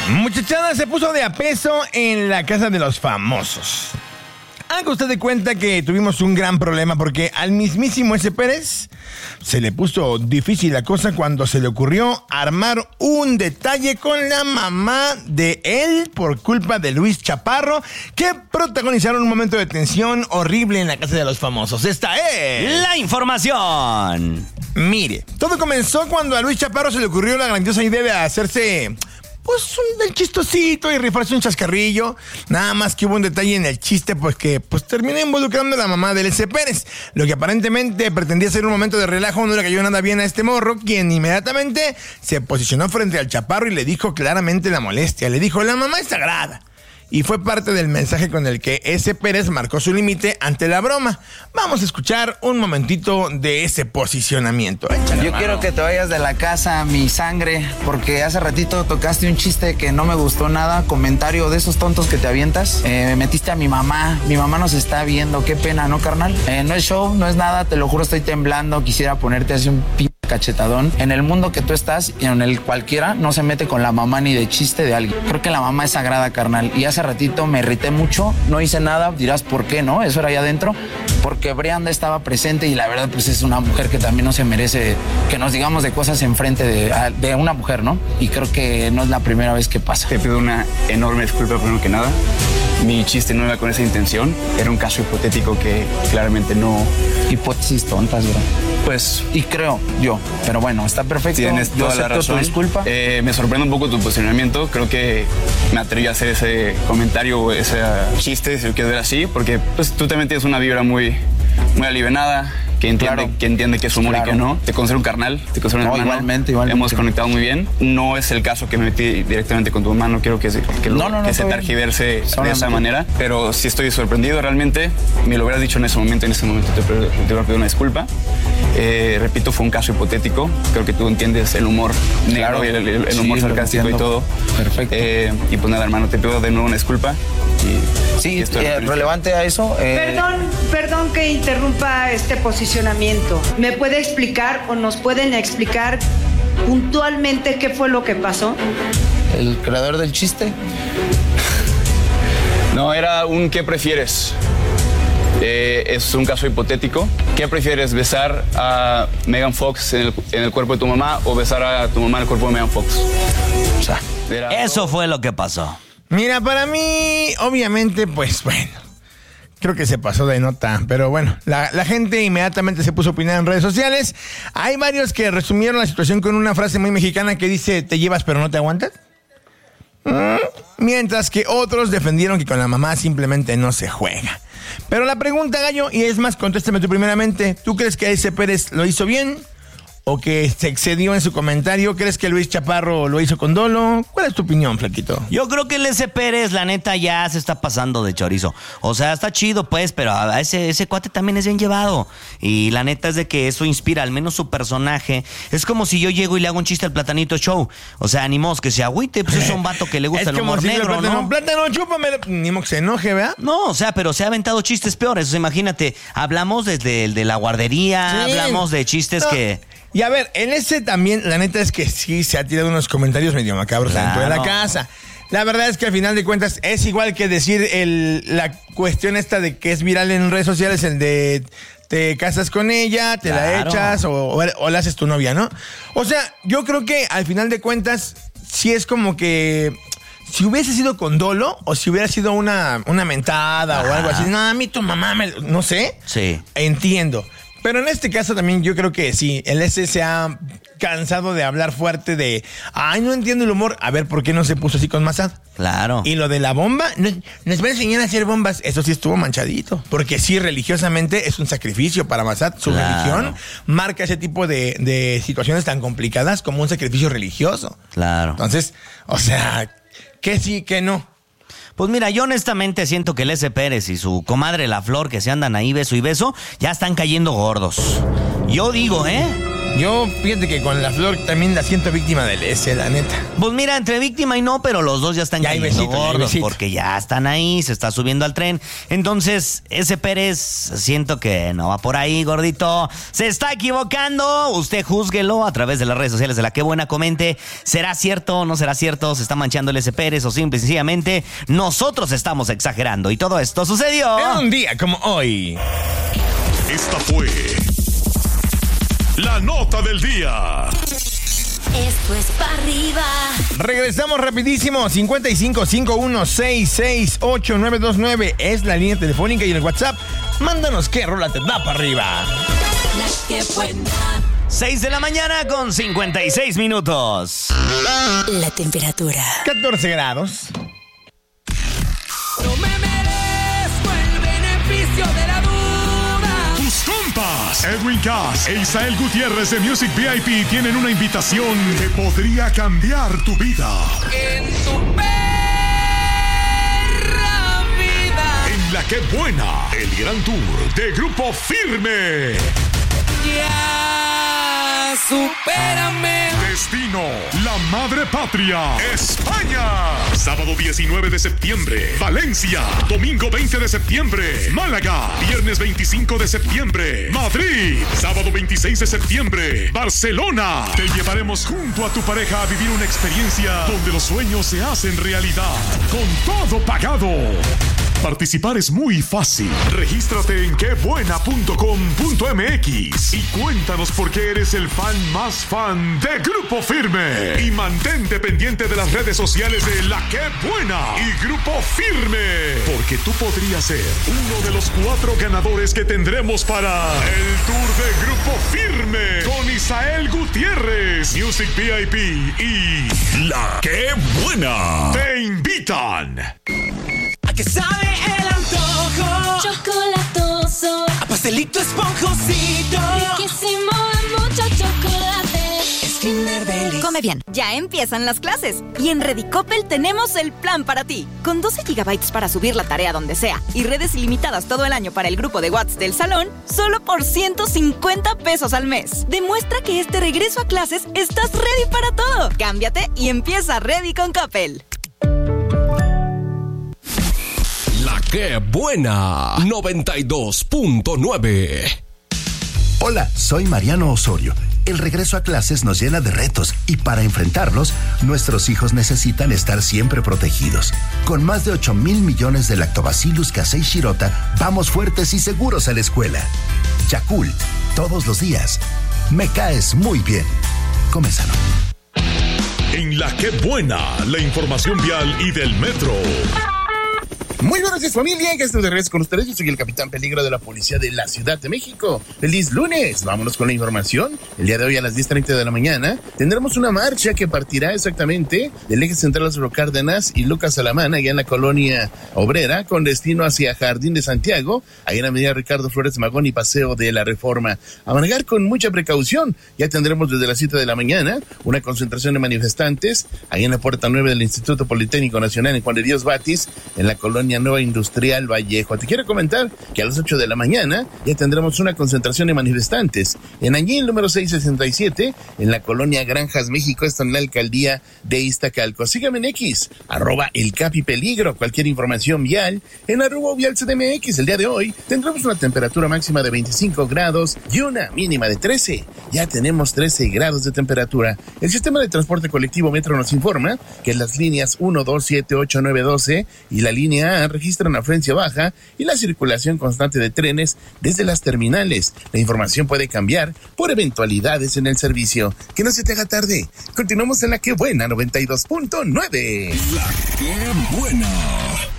Muchachada se puso de a peso en la casa de los famosos. Haga usted de cuenta que tuvimos un gran problema porque al mismísimo S. Pérez se le puso difícil la cosa cuando se le ocurrió armar un detalle con la mamá de él por culpa de Luis Chaparro, que protagonizaron un momento de tensión horrible en la casa de los famosos. Esta es la información. Mire, todo comenzó cuando a Luis Chaparro se le ocurrió la grandiosa idea de hacerse pues un chistosito y rifarse un chascarrillo. Nada más que hubo un detalle en el chiste, pues que terminó involucrando a la mamá del S. Pérez. Lo que aparentemente pretendía ser un momento de relajo no le cayó nada bien a este morro, quien inmediatamente se posicionó frente al Chaparro y le dijo claramente la molestia. Le dijo: la mamá es sagrada. Y fue parte del mensaje con el que S. Pérez marcó su límite ante la broma. Vamos a escuchar un momentito de ese posicionamiento. Échale, yo quiero que te vayas de la casa, mi sangre, porque hace ratito tocaste un chiste que no me gustó nada, comentario de esos tontos que te avientas. Metiste a mi mamá nos está viendo, qué pena, ¿no, carnal? No es show, no es nada, te lo juro, estoy temblando, quisiera ponerte así un cachetadón. En el mundo que tú estás y en el cualquiera no se mete con la mamá ni de chiste de alguien. Creo que la mamá es sagrada, carnal, y hace ratito me irrité mucho, no hice nada, dirás por qué, ¿no? Eso era allá adentro, porque Brianda estaba presente y la verdad pues es una mujer que también no se merece que nos digamos de cosas enfrente de una mujer, ¿no? Y creo que no es la primera vez que pasa. Te pido una enorme disculpa primero que nada. Mi chiste no era con esa intención, era un caso hipotético que claramente no... Hipótesis tontas, ¿verdad? Pues... Y creo yo, pero bueno, está perfecto. Tienes toda la razón. Tu disculpa. Me sorprende un poco tu posicionamiento, creo que me atreví a hacer ese comentario o ese chiste, si lo quieres ver así, porque pues tú también tienes una vibra muy alivianada, que entiende que es humor y que no. Te considero un carnal, te considero un hermano. Igualmente. Hemos conectado muy bien. No es el caso que me metí directamente con tu mamá, no quiero que se targiverse de esa manera, pero sí estoy sorprendido realmente. Me lo hubieras dicho en ese momento te hubiera pedido una disculpa. Repito, fue un caso hipotético. Creo que tú entiendes el humor negro y el humor sarcástico y todo. Perfecto. Y pues nada, hermano, te pido de nuevo una disculpa. Sí, relevante a eso. Perdón que interrumpa este posicionamiento. ¿Me puede explicar o nos pueden explicar puntualmente qué fue lo que pasó? ¿El creador del chiste? No, era un ¿qué prefieres? Es un caso hipotético. ¿Qué prefieres, besar a Megan Fox en el cuerpo de tu mamá o besar a tu mamá en el cuerpo de Megan Fox? O sea, eso fue lo que pasó. Mira, para mí, obviamente, pues bueno, creo que se pasó de nota, pero bueno, la gente inmediatamente se puso a opinar en redes sociales. Hay varios que resumieron la situación con una frase muy mexicana que dice: ¿te llevas pero no te aguantas? Mientras que otros defendieron que con la mamá simplemente no se juega. Pero la pregunta, Gallo, y es más, contéstame tú primeramente, ¿tú crees que S. Pérez lo hizo bien o que se excedió en su comentario? ¿Crees que Luis Chaparro lo hizo con dolo? ¿Cuál es tu opinión, flaquito? Yo creo que el S. Pérez, la neta, ya se está pasando de chorizo. O sea, está chido, pues, pero a ese cuate también es bien llevado. Y la neta es de que eso inspira, al menos su personaje. Es como si yo llego y le hago un chiste al Platanito Show. O sea, ni modo que se agüite, pues es un vato que le gusta el humor negro, ¿no? Plátano, chúpame. Ni modo que se enoje, ¿verdad? No, o sea, pero se ha aventado chistes peores. O sea, imagínate, hablamos desde el de la guardería, sí. Hablamos de chistes que... Y a ver, en ese también, la neta es que sí se ha tirado unos comentarios medio macabros dentro de la casa. La verdad es que al final de cuentas es igual que decir la cuestión esta de que es viral en redes sociales, el de te casas con ella, te la echas o la haces tu novia, ¿no? O sea, yo creo que al final de cuentas sí es como que... Si hubiese sido con dolo o si hubiera sido una mentada o algo así, no, a mí tu mamá no sé. Sí. Entiendo. Pero en este caso también yo creo que sí, el S se ha cansado de hablar fuerte de, ay, no entiendo el humor. A ver, ¿por qué no se puso así con Massad? Claro. Y lo de la bomba, nos va a enseñar a hacer bombas. Eso sí estuvo manchadito. Porque sí, religiosamente es un sacrificio para Massad. Su religión marca ese tipo de situaciones tan complicadas como un sacrificio religioso. Claro. Entonces, o sea, que sí, que no. Pues mira, yo honestamente siento que el S. Pérez y su comadre La Flor, que se andan ahí beso y beso, ya están cayendo gordos. Yo digo, Yo, fíjate que con la Flor también la siento víctima del S, la neta. Pues mira, entre víctima y no, pero los dos ya están cayendo gordos, porque ya están ahí, se está subiendo al tren. Entonces, ese Pérez, siento que no va por ahí, gordito. Se está equivocando. Usted júzguelo a través de las redes sociales de La Qué Buena. Comente, ¿será cierto o no será cierto? ¿Se está manchando el ese Pérez o simple y sencillamente nosotros estamos exagerando? Y todo esto sucedió en un día como hoy. Esta fue la nota del día. Esto es pa' arriba. Regresamos rapidísimo. 5551668929 es la línea telefónica y en el WhatsApp. Mándanos qué rola te da para arriba. La Qué Buena. 6 de la mañana con 56 minutos. La temperatura. 14 grados. No me merezco el beneficio de la duda. Tus compas, Edwin Cass e Isael Gutiérrez de Music VIP tienen una invitación que podría cambiar tu vida. En tu perra vida. En La Qué Buena, el gran tour de Grupo Firme. Ya, supérame. Destino, la madre patria, España. Sábado 19 de septiembre, Valencia. Domingo 20 de septiembre, Málaga. Viernes 25 de septiembre, Madrid. Sábado 26 de septiembre, Barcelona. Te llevaremos junto a tu pareja a vivir una experiencia donde los sueños se hacen realidad. Con todo pagado. Participar es muy fácil. Regístrate en quebuena.com.mx y cuéntanos por qué eres el fan más fan de Grupo Firme. Y mantente pendiente de las redes sociales de La Qué Buena y Grupo Firme, porque tú podrías ser uno de los 4 ganadores que tendremos para el tour de Grupo Firme con Isael Gutiérrez, Music VIP y La Qué Buena. Te invitan. ¿A qué sabe el antojo? Chocolatoso. A pastelito esponjosito. Riquísimo, mucho chocolate. Es Kinder Delice. Come bien, ya empiezan las clases. Y en Redicopel tenemos el plan para ti. Con 12 gigabytes para subir la tarea donde sea y redes ilimitadas todo el año para el grupo de WhatsApp del salón, solo por 150 pesos al mes. Demuestra que este regreso a clases estás ready para todo. Cámbiate y empieza ready con Coppel. La Qué Buena 92.9. Hola, soy Mariano Osorio. El regreso a clases nos llena de retos y para enfrentarlos, nuestros hijos necesitan estar siempre protegidos. Con más de 8,000 millones de Lactobacillus casei shirota, vamos fuertes y seguros a la escuela. Yakult, todos los días. Me caes muy bien. Come sano. En La Qué Buena, la información vial y del metro. Muy buenos días, familia. Ya estoy de regreso con ustedes. Yo soy el Capitán Peligro de la Policía de la Ciudad de México. ¡Feliz lunes! Vámonos con la información. El día de hoy a las 10:30 de la mañana tendremos una marcha que partirá exactamente del eje central Lázaro Cárdenas y Lucas Alamán, allá en la colonia obrera, con destino hacia Jardín de Santiago, ahí en la avenida Ricardo Flores Magón y Paseo de la Reforma. A manejar con mucha precaución. Ya tendremos desde las 7 de la mañana una concentración de manifestantes ahí en la puerta 9 del Instituto Politécnico Nacional en Juan de Dios Batis, en la colonia Nueva Industrial Vallejo. Te quiero comentar que a las 8 de la mañana ya tendremos una concentración de manifestantes en Añil número 667, en la colonia Granjas México, esto en la alcaldía de Iztacalco. Sígame en X, @elcapipeligro. Cualquier información vial en @vialcdmx. El día de hoy tendremos una temperatura máxima de 25 grados y una mínima de 13. Ya tenemos 13 grados de temperatura. El sistema de transporte colectivo Metro nos informa que las líneas 1, 2, 7, 8, 9, 12 y la línea A registran afluencia baja y la circulación constante de trenes desde las terminales. La información puede cambiar por eventualidades en el servicio. Que no se te haga tarde. Continuamos en La Qué Buena 92.9. La Qué Buena.